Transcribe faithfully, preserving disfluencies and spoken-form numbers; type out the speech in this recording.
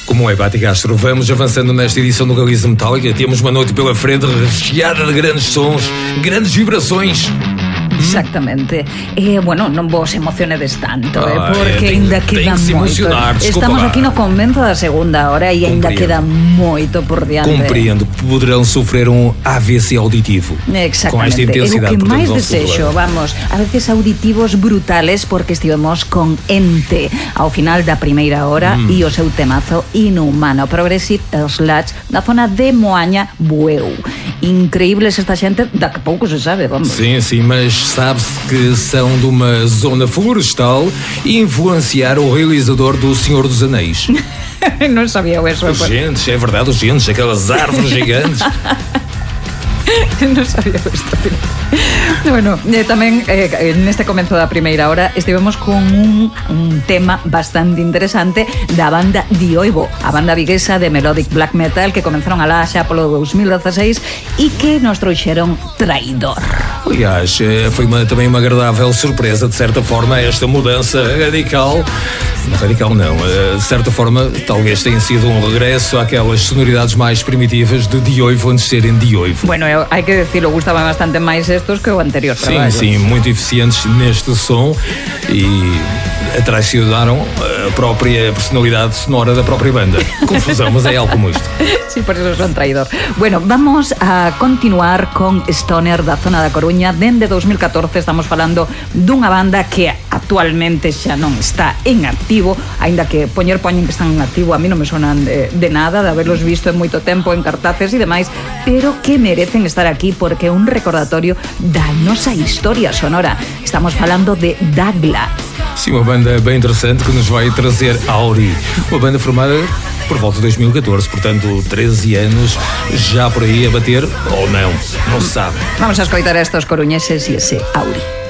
Como é, Pati Castro? Vamos avançando nesta edição do Galiza Metálica. Temos uma noite pela frente recheada de grandes sons, grandes vibrações. Exactamente. Eh, bueno, non vos emocionedes tanto, eh, Ah, porque eh, ainda ten- queda ten que se moito. emocionar, desculpa Estamos lá. aquí no convento da segunda hora e ainda Compreendo. queda moito por diante. Compreendo, poderão sofrer um A V C auditivo. Com esta Exactamente. intensidade. É o que portanto, máis vamos desexo, controlar. vamos, a veces auditivos brutales porque estivemos con Ente ao final da primeira hora Mm. e o seu temazo Inhumano, Progressive Sludge na zona de Moaña, Bueu. Increíbles esta xente, da que pouco se sabe, vamos. Sim, sim, mas sabe-se que são de uma zona florestal e influenciaram o realizador do Senhor dos Anéis. Non sabía eso. Os gentes, é verdade, os gentes, aquelas árvores gigantes. Non sabía isto. Bueno, eh, tamén eh, neste comenzo da primeira hora estivemos con un, un tema bastante interesante da banda Dioivo, a banda viguesa de melodic black metal que comenzaron alá xa polo dos mil dezasseis e que nos trouxeron Traidor. Aliás, eh, foi uma, também uma agradável surpresa, de certa forma, esta mudança radical. Não, radical não, eh, de certa forma, talvez tenha sido um regresso àquelas sonoridades mais primitivas de Dioivo antes de serem Dioivo. Bueno, eu, hai que decirlo, gustaba bastante máis estos que o anterior Sim, traballo. sim, muito eficientes neste som e atraicionaram a própria personalidade sonora da própria banda. Confusão, mas é algo como isto. Sí, por eso son Traidor. Bueno, vamos a continuar con Stoner da zona da Coruña. Dende dos mil catorce estamos falando dunha banda que actualmente xa non está en activo, aínda que poñer poñen que están en activo a mí non me sonan de, de nada, de haberlos visto en moito tempo en cartaces e demais, pero que merecen estar aquí porque é un recordatorio da nosa historia sonora. Estamos falando de Dagla. Sim, uma banda bem interessante que nos vai trazer Auri. Uma banda formada por volta de dois mil e catorze, portanto, treze anos já por aí a bater, ou não, não se sabe. Vamos a escoitar a estos coruñeses e ese Auri.